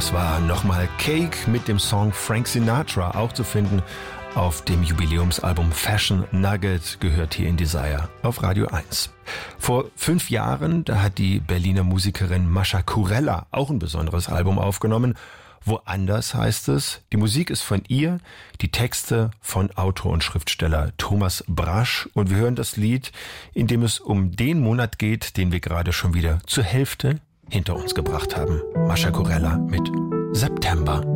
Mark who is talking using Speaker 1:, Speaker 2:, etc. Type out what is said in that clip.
Speaker 1: Das war nochmal Cake mit dem Song Frank Sinatra, auch zu finden auf dem Jubiläumsalbum Fashion Nugget, gehört hier in Desire auf Radio 1. Vor 5 Jahren, da hat die Berliner Musikerin Mascha Kurella auch ein besonderes Album aufgenommen. Woanders heißt es, die Musik ist von ihr, die Texte von Autor und Schriftsteller Thomas Brasch. Und wir hören das Lied, in dem es um den Monat geht, den wir gerade schon wieder zur Hälfte hinter uns gebracht haben. Mascha Kurella mit September.